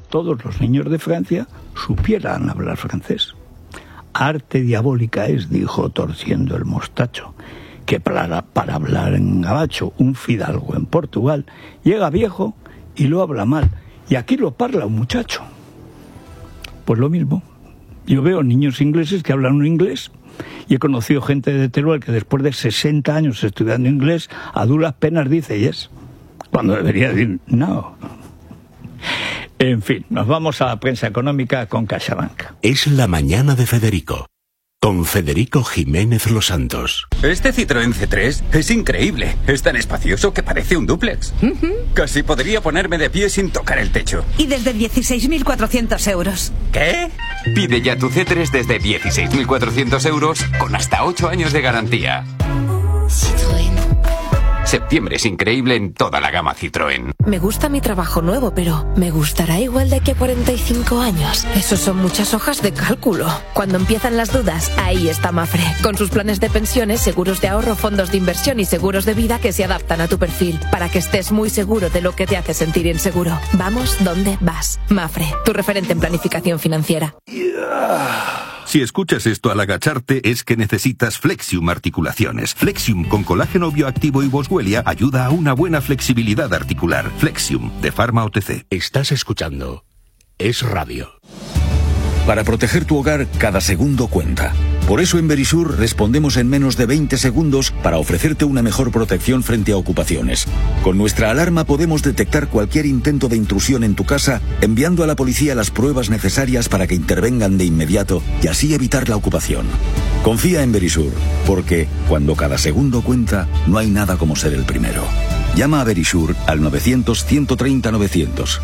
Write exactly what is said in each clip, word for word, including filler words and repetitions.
todos los niños de Francia supieran hablar francés. Arte diabólica es, dijo torciendo el mostacho, que para, para hablar en gabacho un fidalgo en Portugal llega viejo y lo habla mal, y aquí lo parla un muchacho. Pues lo mismo. Yo veo niños ingleses que hablan un inglés, y he conocido gente de Teruel que después de sesenta años estudiando inglés, a duras penas dice yes, cuando debería decir no. En fin, nos vamos a la prensa económica con CaixaBank. Es la mañana de Federico, con Federico Jiménez Los Santos. Este Citroën C tres es increíble. Es tan espacioso que parece un dúplex. Uh-huh. Casi podría ponerme de pie sin tocar el techo. Y desde dieciséis mil cuatrocientos euros. ¿Qué? Pide ya tu C tres desde dieciséis mil cuatrocientos euros con hasta ocho años de garantía. Citroën. Septiembre es increíble en toda la gama Citroën. Me gusta mi trabajo nuevo, pero ¿me gustará igual de aquí a cuarenta y cinco años? Esos son muchas hojas de cálculo. Cuando empiezan las dudas, ahí está Mafre. Con sus planes de pensiones, seguros de ahorro, fondos de inversión y seguros de vida que se adaptan a tu perfil, para que estés muy seguro de lo que te hace sentir inseguro. Vamos donde vas. Mafre, tu referente en planificación financiera. Yeah. Si escuchas esto al agacharte es que necesitas Flexium Articulaciones. Flexium con colágeno bioactivo y Boswellia ayuda a una buena flexibilidad articular. Flexium, de Pharma O T C. Estás escuchando Es Radio. Para proteger tu hogar, cada segundo cuenta. Por eso en Verisur respondemos en menos de veinte segundos para ofrecerte una mejor protección frente a ocupaciones. Con nuestra alarma podemos detectar cualquier intento de intrusión en tu casa, enviando a la policía las pruebas necesarias para que intervengan de inmediato y así evitar la ocupación. Confía en Verisur, porque cuando cada segundo cuenta, no hay nada como ser el primero. Llama a Verisur al novecientos, ciento treinta, novecientos.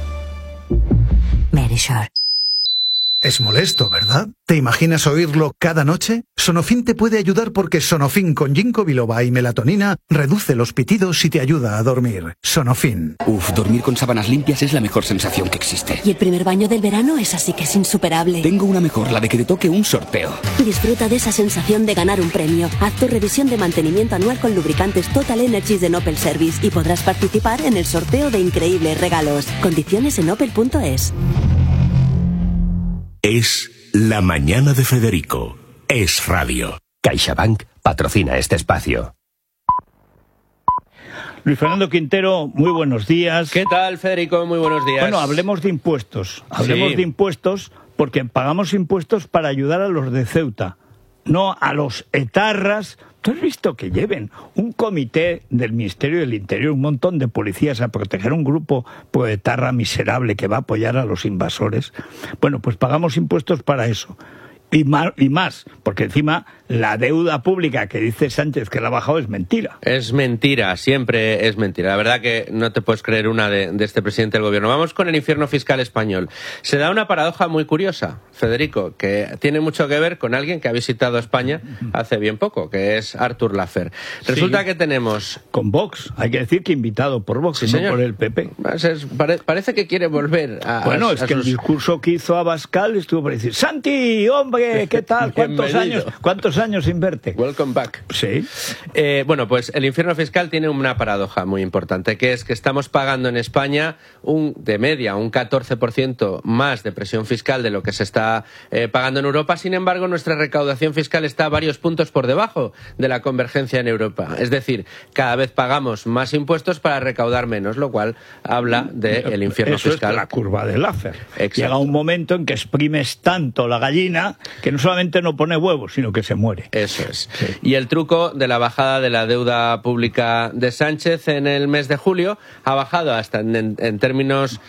Verisur. Es molesto, ¿verdad? ¿Te imaginas oírlo cada noche? Sonofin te puede ayudar porque Sonofin con ginkgo biloba y melatonina reduce los pitidos y te ayuda a dormir. Sonofin. Uf, dormir con sábanas limpias es la mejor sensación que existe. Y el primer baño del verano es así que es insuperable. Tengo una mejor, la de que te toque un sorteo. Disfruta de esa sensación de ganar un premio. Haz tu revisión de mantenimiento anual con lubricantes Total Energies de Opel Service y podrás participar en el sorteo de increíbles regalos. Condiciones en opel punto es. Es la mañana de Federico. Es Radio. CaixaBank patrocina este espacio. Luis Fernando Quintero, muy buenos días. ¿Qué tal, Federico? Muy buenos días. Bueno, hablemos de impuestos. Hablemos sí. de impuestos porque pagamos impuestos para ayudar a los de Ceuta, no a los etarras. ¿Tú has visto que lleven un comité del Ministerio del Interior, un montón de policías a proteger un grupo proetarra miserable que va a apoyar a los invasores? Bueno, pues pagamos impuestos para eso. Y más, y más, porque encima la deuda pública que dice Sánchez que la ha bajado es mentira. Es mentira, siempre es mentira. La verdad que no te puedes creer una de, de este presidente del gobierno. Vamos con el infierno fiscal español. Se da una paradoja muy curiosa, Federico, que tiene mucho que ver con alguien que ha visitado España hace bien poco, que es Artur Laffer. Resulta sí, que tenemos... Con Vox, hay que decir que invitado por Vox, sí, no señor. Por el P P. Es, pare, parece que quiere volver a... Bueno, a, es a que sus... el discurso que hizo Abascal estuvo para decir ¡Santi, hombre! ¿Qué tal? ¿Cuántos años, ¿Cuántos años inverte? Welcome back. Sí. Eh, bueno, pues el infierno fiscal tiene una paradoja muy importante, que es que estamos pagando en España un, de media un catorce por ciento más de presión fiscal de lo que se está eh, pagando en Europa. Sin embargo, nuestra recaudación fiscal está a varios puntos por debajo de la convergencia en Europa. Es decir, cada vez pagamos más impuestos para recaudar menos, lo cual habla del infierno Eso fiscal. Es la curva de Laffer. Exacto. Llega un momento en que exprimes tanto la gallina que no solamente no pone huevos, sino que se muere. Eso es. Sí. Y el truco de la bajada de la deuda pública de Sánchez en el mes de julio ha bajado hasta en, en, en términos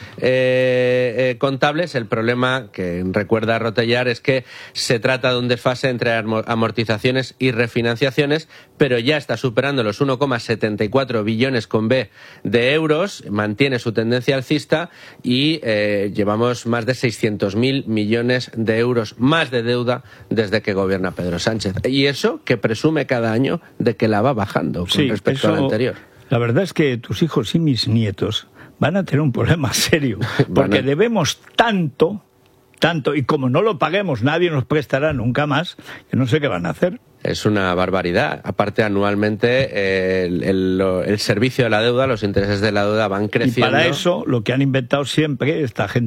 eh, eh, contables. El problema que recuerda Rotellar es que se trata de un desfase entre amortizaciones y refinanciaciones, pero ya está superando los uno coma setenta y cuatro billones con B de euros, mantiene su tendencia alcista y eh, llevamos más de seiscientos mil millones de euros más de deuda desde que gobierna Pedro Sánchez. Y eso que presume cada año de que la va bajando con sí, respecto eso, al anterior. La verdad es que tus hijos y mis nietos van a tener un problema serio, porque debemos tanto, tanto, y como no lo paguemos nadie nos prestará nunca más, que no sé qué van a hacer. Es una barbaridad. Aparte, anualmente eh, el, el, el servicio de la deuda, los intereses de la deuda van creciendo. Y para eso, lo que han inventado siempre esta gente